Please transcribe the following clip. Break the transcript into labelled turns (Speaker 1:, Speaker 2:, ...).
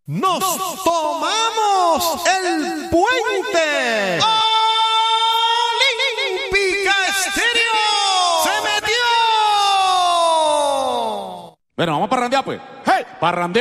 Speaker 1: Nos tomamos el puente. Olímpica Estéreo se metió.
Speaker 2: Bueno, vamos a parrandear, pues. ¡Hey! Parrandear.